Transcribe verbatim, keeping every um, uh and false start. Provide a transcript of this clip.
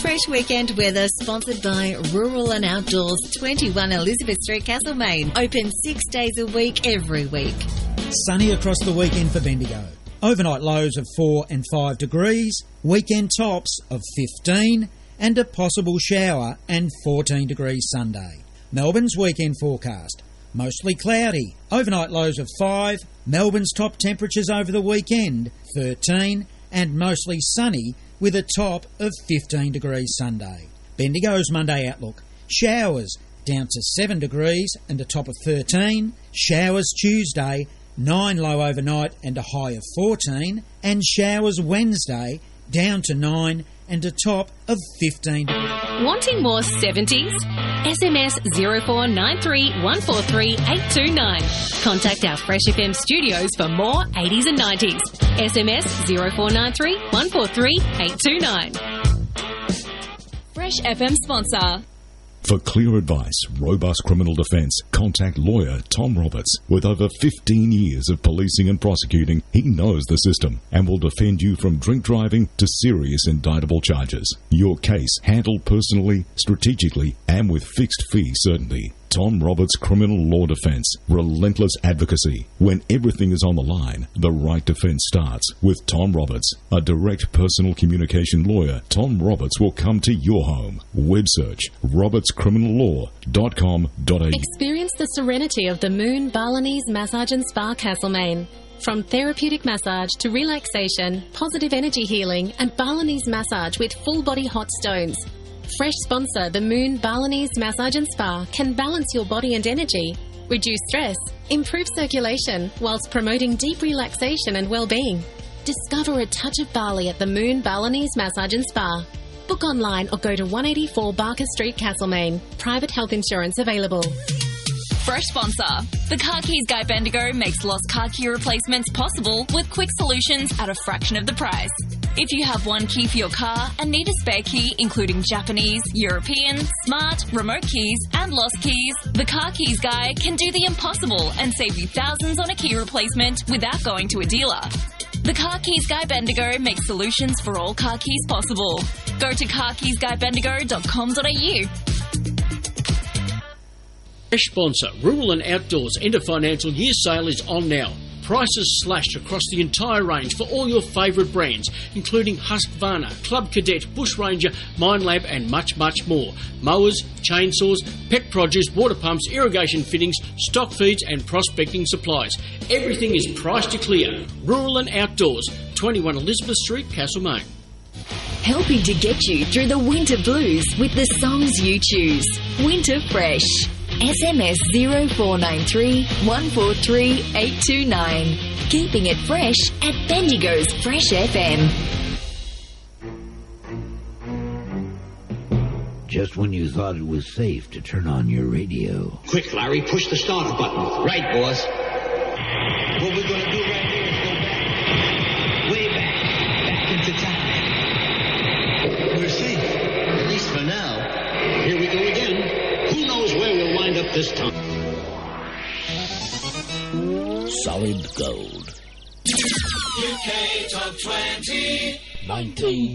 Fresh weekend weather sponsored by Rural and Outdoors, twenty-one Elizabeth Street, Castlemaine. Open six days a week, every week. Sunny across the weekend for Bendigo. Overnight lows of four and five degrees, weekend tops of fifteen, and a possible shower and fourteen degrees Sunday. Melbourne's weekend forecast. Mostly cloudy, overnight lows of five, Melbourne's top temperatures over the weekend, thirteen, and mostly sunny with a top of fifteen degrees Sunday. Bendigo's Monday outlook. Showers down to seven degrees and a top of thirteen. Showers Tuesday, nine low overnight and a high of fourteen. And showers Wednesday, down to nine and a top of fifteen degrees. Wanting more seventies? S M S zero four nine three one four three eight two nine. Contact our Fresh F M studios for more eighties and nineties. S M S zero four nine three one four three eight two nine. Fresh F M sponsor. For clear advice, robust criminal defence, contact lawyer Tom Roberts. With over fifteen years of policing and prosecuting, he knows the system and will defend you from drink driving to serious indictable charges. Your case handled personally, strategically, and with fixed fee certainty. Tom Roberts Criminal Law Defence. Relentless advocacy. When everything is on the line, the right defence starts with Tom Roberts. A direct personal communication lawyer, Tom Roberts will come to your home. Web search roberts criminal law dot com dot a u. Experience the serenity of the Moon Balinese Massage and Spa, Castlemaine. From therapeutic massage to relaxation, positive energy healing, and Balinese massage with full-body hot stones. Fresh sponsor, the Moon Balinese Massage and Spa, can balance your body and energy, reduce stress, improve circulation, whilst promoting deep relaxation and well-being. Discover a touch of Bali at the Moon Balinese Massage and Spa. Book online or go to one eighty-four Barker Street, Castlemaine. Private health insurance available. Fresh sponsor. The Car Keys Guy Bendigo makes lost car key replacements possible with quick solutions at a fraction of the price. If you have one key for your car and need a spare key, including Japanese, European, smart, remote keys, and lost keys, the Car Keys Guy can do the impossible and save you thousands on a key replacement without going to a dealer. The Car Keys Guy Bendigo makes solutions for all car keys possible. Go to car keys guy bendigo dot com dot a u. Fresh sponsor, Rural and Outdoors end of financial year sale is on now. Prices slashed across the entire range for all your favourite brands, including Husqvarna, Club Cadet, Bush Ranger, Minelab and much, much more. Mowers, chainsaws, pet produce, water pumps, irrigation fittings, stock feeds and prospecting supplies. Everything is priced to clear. Rural and Outdoors, twenty-one Elizabeth Street, Castlemaine. Helping to get you through the winter blues with the songs you choose. Winter Fresh. S M S zero four nine three one four three eight two nine. Keeping it fresh at Bendigo's Fresh F M. Just when you thought it was safe to turn on your radio. Quick, Larry, push the starter button. Right, boss. What we're going to do right here is go back, way back, back into time. We're safe, at least for now. Here we go again. Who knows where we'll wind up this time? Solid gold. U K Top twenty. nineteen